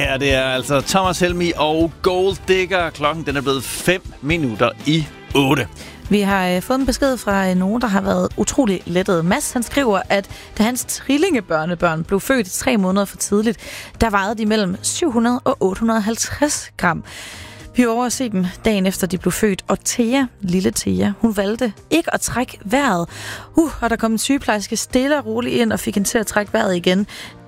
her, det er altså Thomas Helmig og Gold Digger. Klokken den er blevet 7:05. Vi har fået en besked fra nogen, der har været utrolig lettet. Mads, han skriver, at da hans trillingebørnebørn blev født 3 måneder for tidligt, der vejede de mellem 700 og 850 gram. Vi var over at se dem dagen efter, de blev født, og Thea, lille Thea, hun valgte ikke at trække vejret. Og der kom en sygeplejerske stille og roligt ind og fik hende til at trække vejret igen.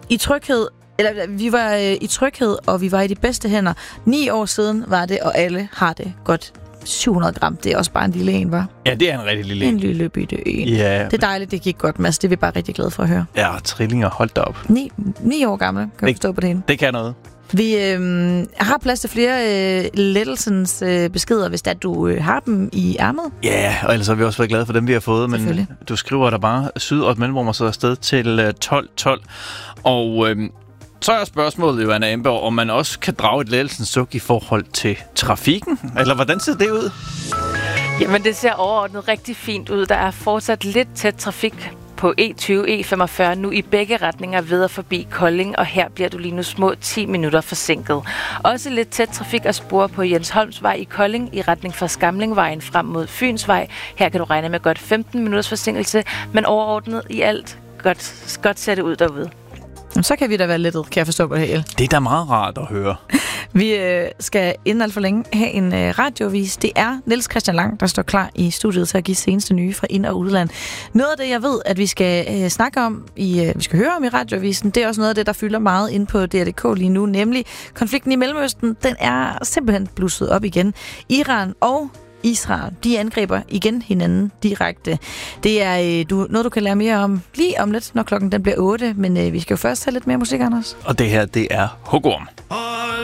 Vi var i tryghed, og vi var i de bedste hænder. 9 år siden var det, og alle har det godt. 700 gram, det er også bare en lille en, var? Ja, det er en rigtig lille en. En lille bitte en. Ja. Det er dejligt, det gik godt, Mads. Det er vi bare rigtig glade for at høre. Ja, trillinger, hold da op. 9 år gammel, kan du forstå på det hele. Det kan noget. Vi har plads til flere lettelsens beskeder, hvis du har dem i ærmet. Ja, og ellers har vi også været glade for dem, vi har fået. Men du skriver der bare syd og et mellemrum og så afsted til 1212. Og så er spørgsmålet jo, Anna Emborg, om man også kan drage et lettelsens suk i forhold til trafikken? Eller hvordan ser det ud? Jamen, det ser overordnet rigtig fint ud. Der er fortsat lidt tæt trafik på E20, E45 nu i begge retninger ved og forbi Kolding, og her bliver du lige nu små 10 minutter forsinket. Også lidt tæt trafik og spor på Jens Holmsvej i Kolding i retning fra Skamlingvejen frem mod Fynsvej. Her kan du regne med godt 15 minutters forsinkelse, men overordnet i alt godt ser det ud derude. Så kan vi da være lettet, kan jeg forstå på det hele. Det er da meget rart at høre. Vi skal inden alt for længe have en radiovis. Det er Niels Christian Lang, der står klar i studiet til at give seneste nye fra ind- og udland. Noget af det, jeg ved, at vi skal snakke om, vi skal høre om i radiovisen, det er også noget af det, der fylder meget inde på DR.dk lige nu, nemlig konflikten i Mellemøsten. Den er simpelthen blusset op igen. Iran og Israel, de angriber igen hinanden direkte. Det er noget, du kan lære mere om lige om lidt, når klokken den bliver 8. Men vi skal jo først have lidt mere musik, Anders. Og det her, det er Hugorm.